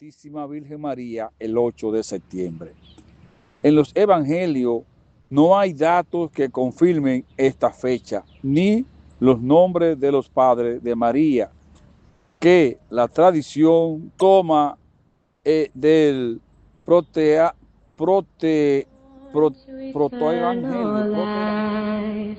Santísima Virgen María el 8 de septiembre. En los evangelios no hay datos que confirmen esta fecha, ni los nombres de los padres de María, que la tradición toma del protoevangelio.